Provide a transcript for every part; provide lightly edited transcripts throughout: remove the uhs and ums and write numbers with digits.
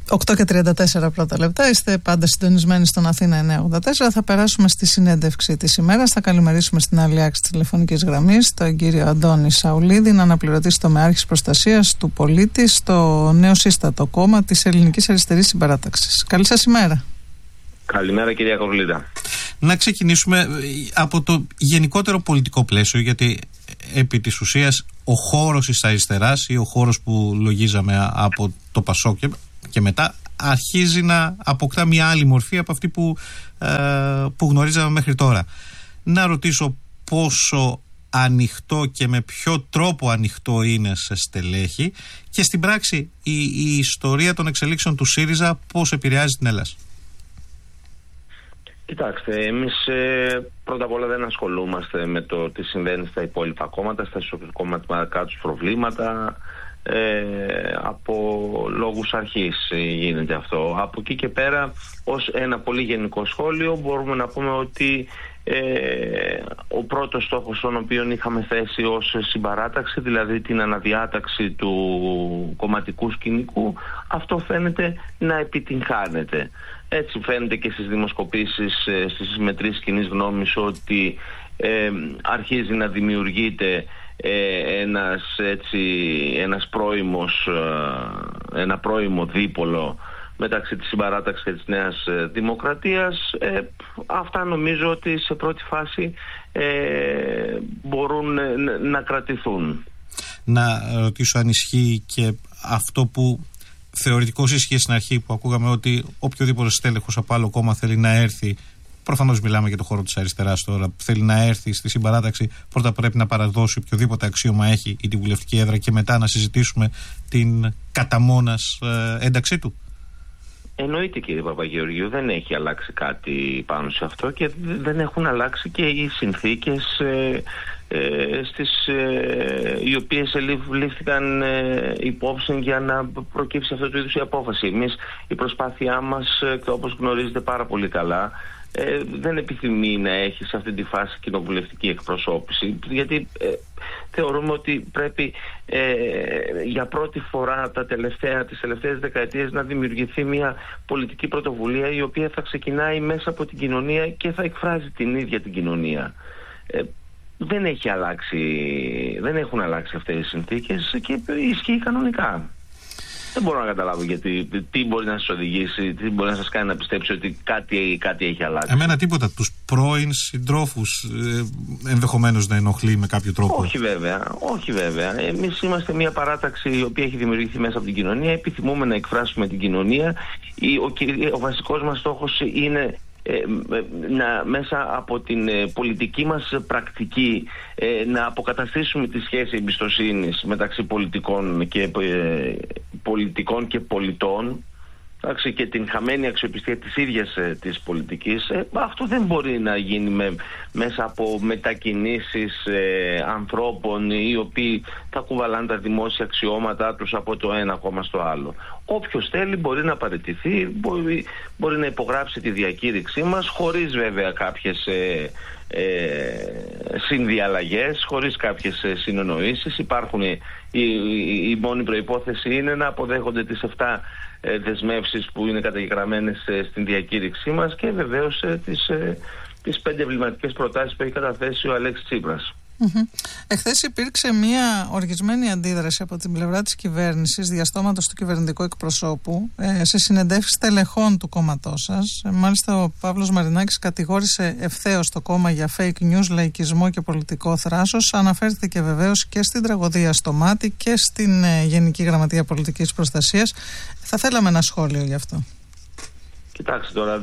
8 και 34 πρώτα λεπτά. Είστε πάντα συντονισμένοι στον Αθήνα 984. Θα περάσουμε στη συνέντευξη της ημέρας. Θα καλημερίσουμε στην άλλη άκρη της τηλεφωνικής γραμμής τον κύριο Αντώνη Σαουλίδη, αναπληρωτή τομεάρχης προστασίας του πολίτη στο νέο σύστατο κόμμα της Ελληνικής Αριστερής Συμπαράταξης. Καλή σας ημέρα. Καλημέρα, κυρία Κορλίδα. Να ξεκινήσουμε από το γενικότερο πολιτικό πλαίσιο, γιατί επί της ουσίας ο χώρος της αριστεράς ή ο χώρος που λογίζαμε από το ΠΑΣΟΚ και μετά αρχίζει να αποκτά μια άλλη μορφή από αυτή που γνωρίζαμε μέχρι τώρα. Να ρωτήσω πόσο ανοιχτό και με ποιο τρόπο ανοιχτό είναι σε στελέχη και στην πράξη η ιστορία των εξελίξεων του ΣΥΡΙΖΑ πώς επηρεάζει την Ελλάδα. Κοιτάξτε, εμείς πρώτα απ' όλα δεν ασχολούμαστε με το τι συμβαίνει στα υπόλοιπα κόμματα, στα ισοκομματικά τους προβλήματα. Από λόγους αρχής γίνεται αυτό. Από εκεί και πέρα, ως ένα πολύ γενικό σχόλιο, μπορούμε να πούμε ότι ο πρώτος στόχος τον οποίο είχαμε θέσει ως συμπαράταξη, δηλαδή την αναδιάταξη του κομματικού σκηνικού, αυτό φαίνεται να επιτυγχάνεται. Έτσι φαίνεται και στις δημοσκοπήσεις, στις μετρήσεις κοινής γνώμης, ότι αρχίζει να δημιουργείται ένα πρώιμο δίπολο μεταξύ της συμπαράταξης και της Νέας Δημοκρατίας. Αυτά νομίζω ότι σε πρώτη φάση μπορούν να κρατηθούν. Να ρωτήσω αν ισχύει και αυτό που θεωρητικώς ισχύει στην αρχή, που ακούγαμε ότι οποιοδήποτε στέλεχος από άλλο κόμμα θέλει να έρθει, προφανώς μιλάμε για το χώρο της αριστεράς τώρα, θέλει να έρθει στη συμπαράταξη, πρώτα πρέπει να παραδώσει οποιοδήποτε αξίωμα έχει ή τη βουλευτική έδρα και μετά να συζητήσουμε την κατά μόνας ένταξή του. Εννοείται, κύριε Παπαγεωργίου, δεν έχει αλλάξει κάτι πάνω σε αυτό και δεν έχουν αλλάξει και οι συνθήκες οι οποίες λήφθηκαν υπόψη για να προκύψει αυτού του είδους η απόφαση. Εμείς, η προσπάθειά μας, όπως γνωρίζετε πάρα πολύ καλά, δεν επιθυμεί να έχει σε αυτή τη φάση κοινοβουλευτική εκπροσώπηση, γιατί θεωρούμε ότι πρέπει για πρώτη φορά τις τελευταίες δεκαετίες να δημιουργηθεί μια πολιτική πρωτοβουλία η οποία θα ξεκινάει μέσα από την κοινωνία και θα εκφράζει την ίδια την κοινωνία. Δεν έχουν αλλάξει αυτές οι συνθήκες και ισχύει κανονικά. Δεν μπορώ να καταλάβω γιατί, τι μπορεί να σας οδηγήσει, τι μπορεί να σας κάνει να πιστέψει ότι κάτι έχει αλλάξει. Εμένα τίποτα. Τους πρώην συντρόφους ενδεχομένως να ενοχλεί με κάποιο τρόπο. Όχι βέβαια. Εμείς είμαστε μια παράταξη η οποία έχει δημιουργηθεί μέσα από την κοινωνία. Επιθυμούμε να εκφράσουμε την κοινωνία. Ο βασικός μας στόχος είναι μέσα από την πολιτική μας πρακτική να αποκαταστήσουμε τη σχέση εμπιστοσύνης μεταξύ πολιτικών και πολιτών, και την χαμένη αξιοπιστία της ίδιας της πολιτικής. Αυτό δεν μπορεί να γίνει μέσα από μετακινήσεις ανθρώπων οι οποίοι θα κουβαλάνε τα δημόσια αξιώματά τους από το ένα κόμμα στο άλλο. Όποιος θέλει μπορεί να παραιτηθεί, μπορεί να υπογράψει τη διακήρυξή μας, χωρίς βέβαια κάποιες συνδιαλλαγές, χωρίς κάποιες συνεννοήσεις. Η μόνη προϋπόθεση είναι να αποδέχονται τις 7 δεσμεύσεις που είναι καταγεγραμμένες στην διακήρυξή μας και βεβαίως τις 5 εμβληματικές προτάσεις που έχει καταθέσει ο Αλέξης Τσίπρας. Εχθές υπήρξε μια οργισμένη αντίδραση από την πλευρά της κυβέρνησης, διαστόματος του κυβερνητικού εκπροσώπου, σε συνεντεύξεις τελεχών του κόμματός σας. Μάλιστα ο Παύλος Μαρινάκης κατηγόρησε ευθέως το κόμμα για fake news, λαϊκισμό και πολιτικό θράσος. Αναφέρθηκε βεβαίως και στην τραγωδία στο Μάτι και στην Γενική Γραμματεία Πολιτικής Προστασίας. Θα θέλαμε ένα σχόλιο γι' αυτό. Κοιτάξτε τώρα,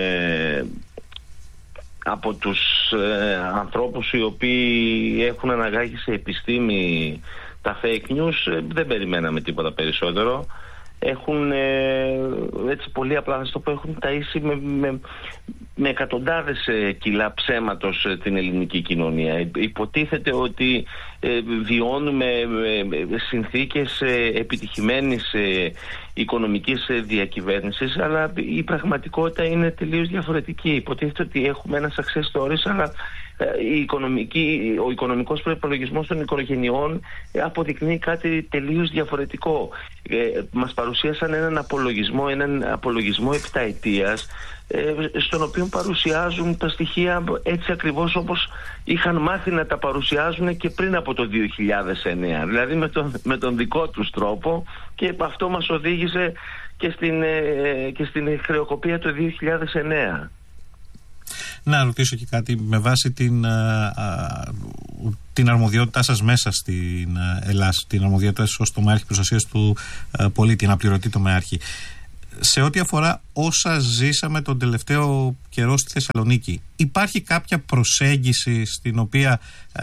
από τους ανθρώπους οι οποίοι έχουν αναγάγει σε επιστήμη τα fake news δεν περιμέναμε τίποτα περισσότερο. Έχουν έτσι πολύ απλά να το πω, έχουν ταΐσει με εκατοντάδες κιλά ψέματος την ελληνική κοινωνία. Υποτίθεται ότι βιώνουμε συνθήκες επιτυχημένης οικονομικής διακυβέρνησης, αλλά η πραγματικότητα είναι τελείως διαφορετική. Υποτίθεται ότι έχουμε ένα success stories, αλλά ο οικονομικός προϋπολογισμός των οικογενειών αποδεικνύει κάτι τελείως διαφορετικό. Μας παρουσίασαν έναν απολογισμό επταετίας, στον οποίο παρουσιάζουν τα στοιχεία έτσι ακριβώς όπως είχαν μάθει να τα παρουσιάζουν και πριν από το 2009, δηλαδή με τον δικό τους τρόπο, και αυτό μας οδήγησε και στην χρεοκοπία το 2009. Να ρωτήσω και κάτι με βάση την αρμοδιότητά σας μέσα στην Ελλάδα, την αρμοδιότητά σας ως τομεάρχη προστασίας του πολίτη, αναπληρωτή τομεάρχη. Σε ό,τι αφορά όσα ζήσαμε τον τελευταίο καιρό στη Θεσσαλονίκη, υπάρχει κάποια προσέγγιση στην οποία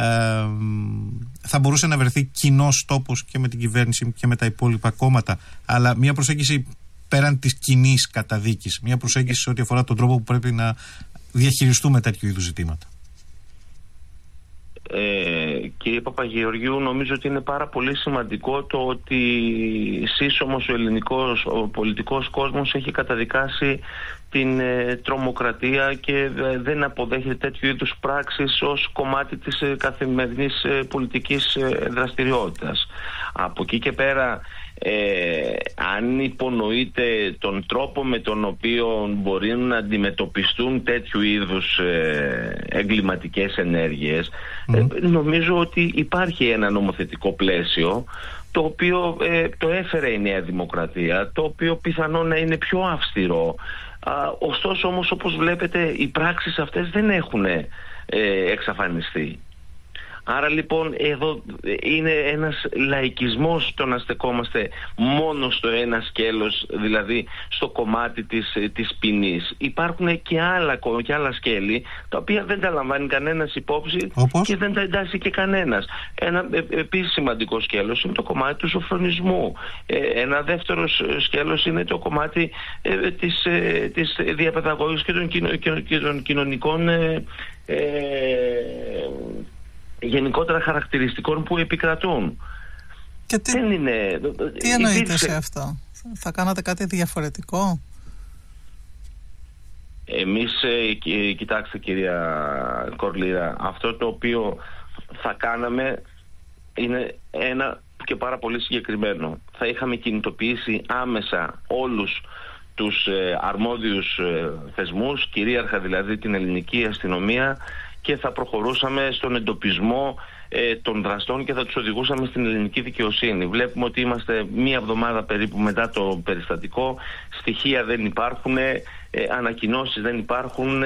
θα μπορούσε να βρεθεί κοινός τόπος και με την κυβέρνηση και με τα υπόλοιπα κόμματα, αλλά μια προσέγγιση πέραν της κοινής καταδίκης, μια προσέγγιση σε ό,τι αφορά τον τρόπο που πρέπει να διαχειριστούμε τέτοιου είδους ζητήματα? Κύριε Παπαγεωργίου, νομίζω ότι είναι πάρα πολύ σημαντικό το ότι σύσσωμος ο πολιτικός κόσμος έχει καταδικάσει την τρομοκρατία και δεν αποδέχεται τέτοιου είδους πράξεις ως κομμάτι της καθημερινής πολιτικής δραστηριότητας. Από εκεί και πέρα, αν υπονοείται τον τρόπο με τον οποίο μπορεί να αντιμετωπιστούν τέτοιου είδους εγκληματικές ενέργειες, νομίζω ότι υπάρχει ένα νομοθετικό πλαίσιο το οποίο το έφερε η Νέα Δημοκρατία, το οποίο πιθανόν να είναι πιο αυστηρό. Ωστόσο όμως, όπως βλέπετε, οι πράξεις αυτές δεν έχουν εξαφανιστεί. Άρα λοιπόν εδώ είναι ένας λαϊκισμός το να στεκόμαστε μόνο στο ένα σκέλος, δηλαδή στο κομμάτι της ποινής. Υπάρχουν και άλλα σκέλη, τα οποία δεν τα λαμβάνει κανένας υπόψη. Όπως? Και δεν τα εντάσσει και κανένας. Ένα επίσης σημαντικό σκέλος είναι το κομμάτι του σοφρονισμού. Ένα δεύτερο σκέλος είναι το κομμάτι της διαπαιδαγώγησης και των κοινωνικών γενικότερα χαρακτηριστικών που επικρατούν. Και τι εννοείται σε αυτό? Θα κάνατε κάτι διαφορετικό? Εμείς, κοιτάξτε κυρία Κορλίδα, αυτό το οποίο θα κάναμε είναι ένα και πάρα πολύ συγκεκριμένο. Θα είχαμε κινητοποιήσει άμεσα όλους τους αρμόδιους θεσμούς, κυρίαρχα δηλαδή την ελληνική αστυνομία, και θα προχωρούσαμε στον εντοπισμό των δραστών και θα τους οδηγούσαμε στην ελληνική δικαιοσύνη. Βλέπουμε ότι είμαστε μία εβδομάδα περίπου μετά το περιστατικό, στοιχεία δεν υπάρχουν, ανακοινώσεις δεν υπάρχουν,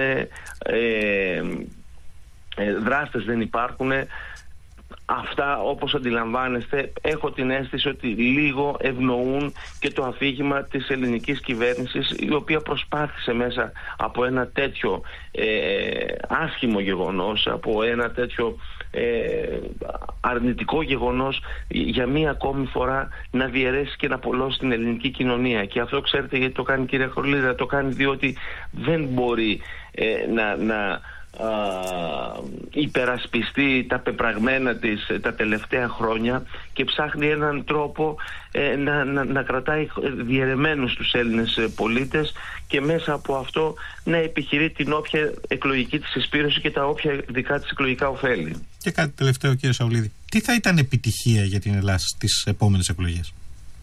δράστες δεν υπάρχουν. Αυτά, όπως αντιλαμβάνεστε, έχω την αίσθηση ότι λίγο ευνοούν και το αφήγημα της ελληνικής κυβέρνησης, η οποία προσπάθησε μέσα από ένα τέτοιο άσχημο γεγονός, από ένα τέτοιο αρνητικό γεγονός, για μία ακόμη φορά να διαιρέσει και να πολλώσει την ελληνική κοινωνία. Και αυτό ξέρετε γιατί το κάνει, κυρία Κορλίδα? Το κάνει διότι δεν μπορεί να υπερασπιστεί τα πεπραγμένα της τα τελευταία χρόνια και ψάχνει έναν τρόπο να κρατάει διαιρεμένους τους Έλληνες πολίτες και μέσα από αυτό να επιχειρεί την όποια εκλογική της συσπήρωση και τα όποια δικά της εκλογικά ωφέλη. Και κάτι τελευταίο, κύριε Σαουλίδη, τι θα ήταν επιτυχία για την Ελλάδα στις επόμενες εκλογές?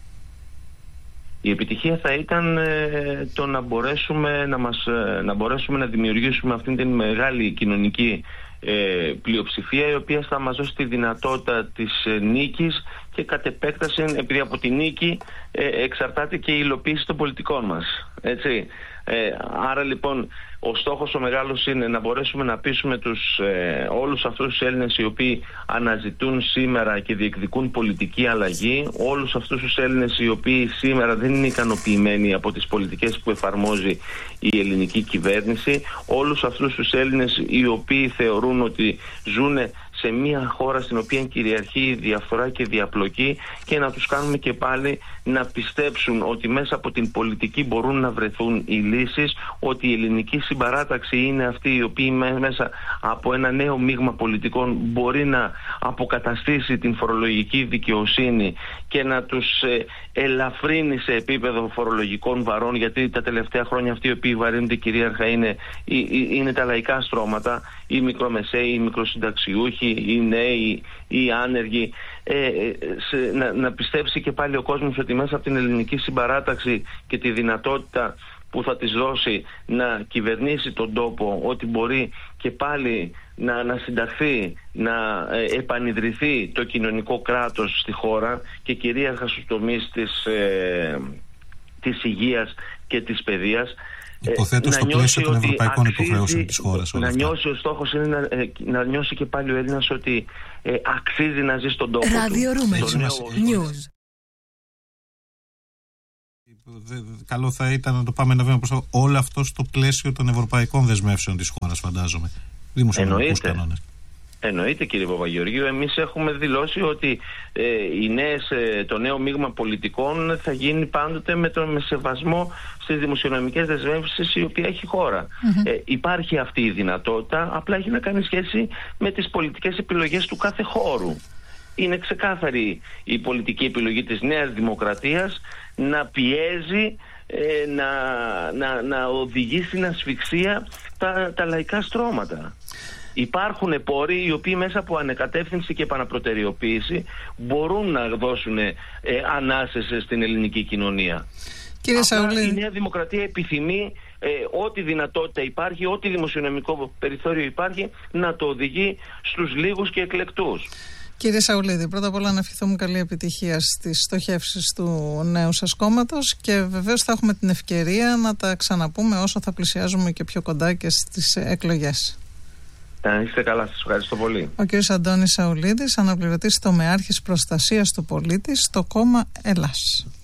Η επιτυχία θα ήταν το να μπορέσουμε να δημιουργήσουμε αυτήν την μεγάλη κοινωνική πλειοψηφία, η οποία θα μας δώσει τη δυνατότητα της νίκης και κατ' επέκταση, επειδή από τη νίκη εξαρτάται και η υλοποίηση των πολιτικών μας. Έτσι. Άρα λοιπόν ο στόχος ο μεγάλος είναι να μπορέσουμε να πείσουμε όλους αυτούς τους Έλληνες οι οποίοι αναζητούν σήμερα και διεκδικούν πολιτική αλλαγή, όλους αυτούς τους Έλληνες οι οποίοι σήμερα δεν είναι ικανοποιημένοι από τις πολιτικές που εφαρμόζει η ελληνική κυβέρνηση, όλους αυτούς τους Έλληνες οι οποίοι θεωρούν ότι ζουν σε μια χώρα στην οποία κυριαρχεί η διαφορά και η διαπλοκή, και να τους κάνουμε και πάλι να πιστέψουν ότι μέσα από την πολιτική μπορούν να βρεθούν οι λύσεις, ότι η ελληνική συμπαράταξη είναι αυτή η οποία μέσα από ένα νέο μείγμα πολιτικών μπορεί να αποκαταστήσει την φορολογική δικαιοσύνη και να τους ελαφρύνει σε επίπεδο φορολογικών βαρών, γιατί τα τελευταία χρόνια αυτοί οι οποίοι βαρύνονται κυρίαρχα είναι τα λαϊκά στρώματα, οι μικρομεσαίοι, οι μικροσυνταξιούχοι, οι νέοι, οι άνεργοι. Να πιστέψει και πάλι ο κόσμος ότι μέσα από την ελληνική συμπαράταξη και τη δυνατότητα που θα της δώσει να κυβερνήσει τον τόπο, ότι μπορεί και πάλι να συνταχθεί, να επανιδρυθεί το κοινωνικό κράτος στη χώρα και κυρίαρχα στους τομείς της υγείας και της παιδείας. Υποθέτω στο πλαίσιο των ευρωπαϊκών υποχρεώσεων της χώρας. Να νιώσει, ο στόχος είναι να νιώσει και πάλι ο Έλληνας ότι αξίζει να ζει στον τόπο του. News. Καλό θα ήταν να το πάμε ένα βήμα προς όλο αυτό στο πλαίσιο των ευρωπαϊκών δεσμεύσεων της χώρας, φαντάζομαι. Δημοσιονομικούς κανόνες. Εννοείται, κύριε Παπαγεωργίου. Εμείς έχουμε δηλώσει ότι το νέο μείγμα πολιτικών θα γίνει πάντοτε με σεβασμό στις δημοσιονομικές δεσμεύσεις η οποία έχει η χώρα. Υπάρχει αυτή η δυνατότητα, απλά έχει να κάνει σχέση με τις πολιτικές επιλογές του κάθε χώρου. Είναι ξεκάθαρη η πολιτική επιλογή της Νέας Δημοκρατίας να πιέζει, να οδηγεί στην ασφυξία τα λαϊκά στρώματα. Υπάρχουν πόροι οι οποίοι μέσα από ανεκατεύθυνση και επαναπροτεραιοποίηση μπορούν να δώσουν ανάσες στην ελληνική κοινωνία. Κύριε Σαουλίδη, η Νέα Δημοκρατία επιθυμεί ό,τι δυνατότητα υπάρχει, ό,τι δημοσιονομικό περιθώριο υπάρχει, να το οδηγεί στους λίγους και εκλεκτούς. Κύριε Σαουλίδη, πρώτα απ' όλα να ευχηθούμε καλή επιτυχία στις στοχεύσεις του νέου σας κόμματος και βεβαίως θα έχουμε την ευκαιρία να τα ξαναπούμε όσο θα πλησιάζουμε και πιο κοντά και στις εκλογές. Είστε καλά, σας ευχαριστώ πολύ. Ο κ. Αντώνης Σαουλίδης, αναπληρωτής τομεάρχης προστασίας του πολίτη στο κόμμα Ελλάς.